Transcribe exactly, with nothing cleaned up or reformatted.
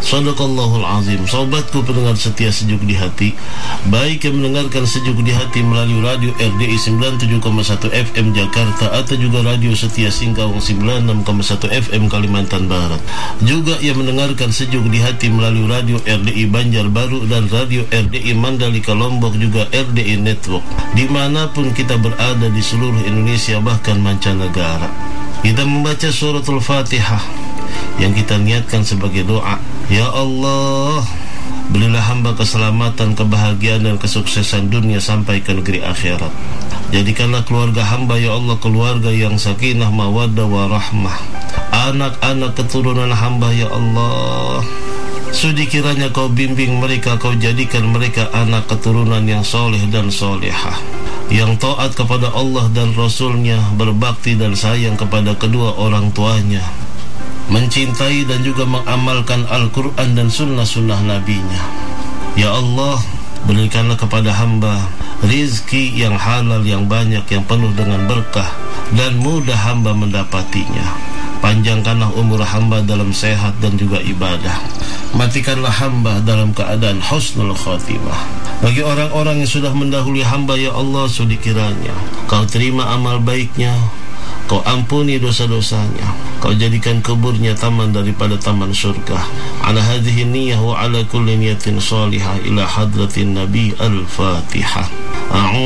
Shadaqallahul azim. Sobatku pendengar setia Sejuk di Hati, baik yang mendengarkan Sejuk di Hati melalui radio R D I sembilan puluh tujuh koma satu F M Jakarta atau juga radio Setia Singkawang sembilan puluh enam koma satu F M Kalimantan Barat, juga yang mendengarkan Sejuk di Hati melalui radio R D I Banjarbaru dan radio R D I Mandalika Lombok, juga R D I Network, dimanapun kita berada di seluruh Indonesia bahkan mancanegara. Kita membaca suratul Fatihah yang kita niatkan sebagai doa. Ya Allah, berilah hamba keselamatan, kebahagiaan dan kesuksesan dunia sampai ke negeri akhirat. Jadikanlah keluarga hamba ya Allah keluarga yang sakinah, mawaddah, warahmah. Anak-anak keturunan hamba ya Allah, sudi kiranya kau bimbing mereka, kau jadikan mereka anak keturunan yang soleh dan solehah, yang taat kepada Allah dan Rasulnya, berbakti dan sayang kepada kedua orang tuanya, mencintai dan juga mengamalkan Al-Quran dan sunnah-sunnah Nabi-Nya. Ya Allah, berikanlah kepada hamba rizki yang halal, yang banyak, yang penuh dengan berkah, dan mudah hamba mendapatinya. Panjangkanlah umur hamba dalam sehat dan juga ibadah. Matikanlah hamba dalam keadaan husnul khotimah. Bagi orang-orang yang sudah mendahului hamba ya Allah, sudi kiranya kau terima amal baiknya, kau ampuni dosa-dosanya, kau jadikan kuburnya taman daripada taman surga. Ala hadhihi niyyah wa ala kulli niyatin salihah ila hadratin Nabi. Al-Fatihah.